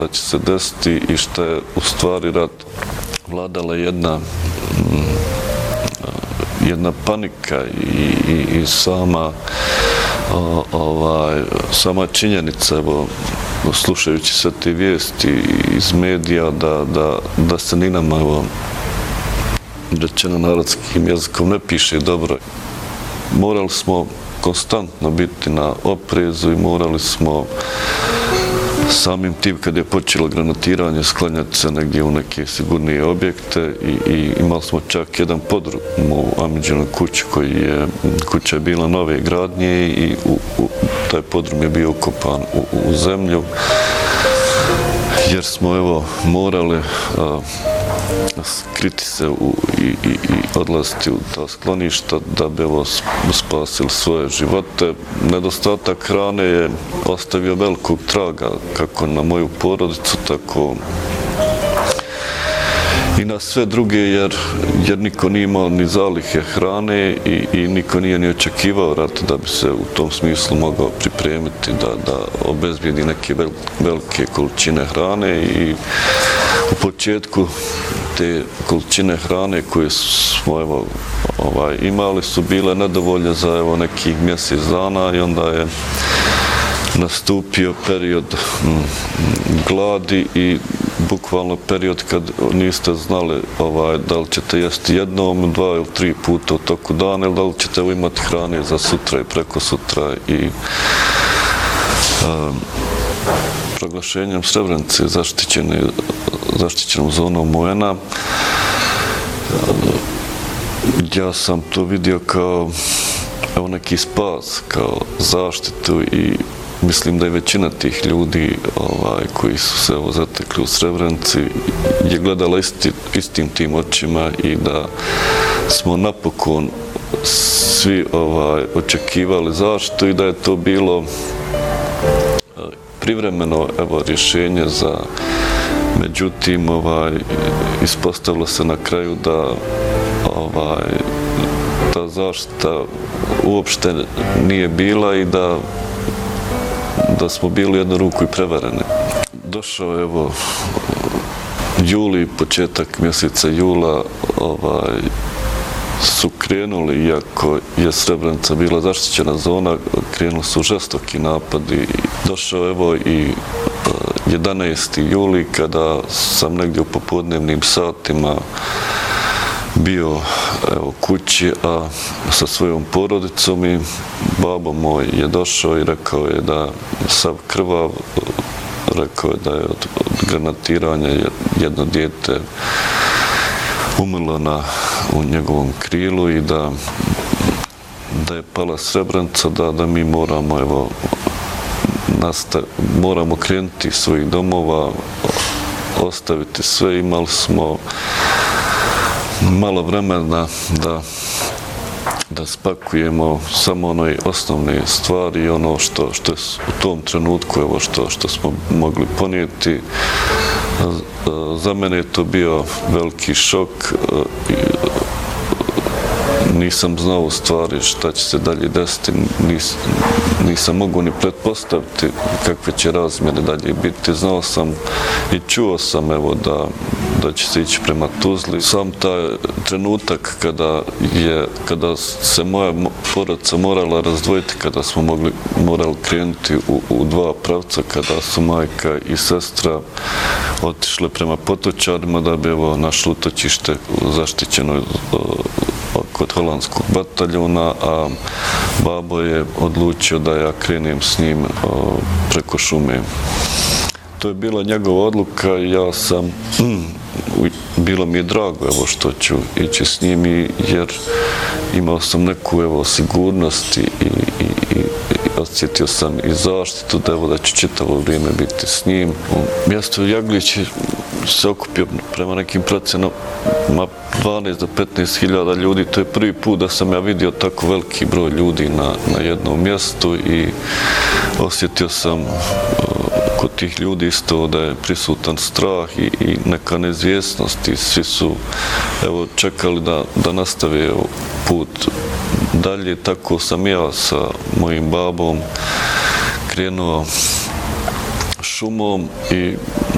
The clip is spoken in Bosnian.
da će se desiti i šta je u stvari rat. Vladala jedna panika i sama činjenica, evo, slušajući sve te vijesti iz medija, da se ni nama, evo, rečeno narodskim jezikom, ne piše dobro. Morali smo konstantno biti na oprezu i morali smo samim tim kad je počelo granatiranje sklanjati se negdje u neke sigurnije objekte i imali smo čak jedan podrum u Amidžinoj kući kuća je bila nove gradnje i taj podrum je bio ukopan u zemlju jer smo evo morali skriti se i odlaziti u ta skloništa da bi evo spasili svoje živote. Nedostatak hrane je ostavio velikog traga kako na moju porodicu, tako i na sve druge, jer niko nije imao ni zalihe hrane i niko nije ni očekivao rat da bi se u tom smislu mogao pripremiti da obezbijedi neke velike količine hrane i u početku te količine hrane koje smo evo, imali su bile nedovoljne za evo nekih mjesec dana i onda je nastupio period gladi i bukvalno period kad niste znali da li ćete jesti jednom, 2 ili 3 puta u toku dana ili da li ćete imati hrane za sutra i preko sutra i proglašenjem Srebrenice zaštićenom zonom UN-a ja sam to vidio kao evo neki spas, kao zaštitu i mislim da je većina tih ljudi koji su se zatekli u Srebrenici je gledala istim tim očima i da smo napokon svi očekivali zaštitu i da je to bilo privremeno rješenje za međutim ispostavilo se na kraju da ta zaštita uopšte nije bila i da smo bili u jednu ruku i prevareni. Došao je evo juli, početak mjeseca jula su krenuli, iako je Srebrenica bila zaštićena zona, krenuli su žestoki napadi. Došao evo i 11. juli kada sam negdje u popodnevnim satima bio kući, a sa svojom porodicom i babo moj je došao i rekao je da sav krvav, rekao je da je od granatiranja jedno dijete umrlo u njegovom krilu i da je pala Srebrenica, da mi moramo moramo krenuti iz svojih domova, ostaviti sve. Imali smo malo vremena da spakujemo samo one osnovne stvari i ono što je u tom trenutku, evo što smo mogli ponijeti. Za mene je to bio veliki šok. Nisam znao u stvari šta će se dalje desiti, nisam mogu ni pretpostaviti kakve će razmjere dalje biti. Znao sam i čuo sam evo da će se ići prema Tuzli. Sam taj trenutak kada se moja porodica morala razdvojiti, kada smo morali krenuti u dva pravca, kada su majka i sestra otišle prema Potočarima da bi evo našli utočište u zaštićenoj kod holandskog bataljona, a babo je odlučio da ja krenem s njim preko šume. To je bila njegova odluka i ja sam, bilo mi je drago evo što ću ići s njim jer imao sam neku evo sigurnost i osjetio sam i zaštitu da ću čitavo vrijeme biti s njim. U mjestu Jaglić se okupio prema nekim procenama 12 do 15.000 ljudi. To je prvi put da sam ja vidio tako veliki broj ljudi na jednom mjestu i osjetio sam kod tih ljudi isto da je prisutan strah i neka neizvjesnost i svi su evo čekali da nastave put dalje. Tako sam ja sa mojim babom krenuo šumom i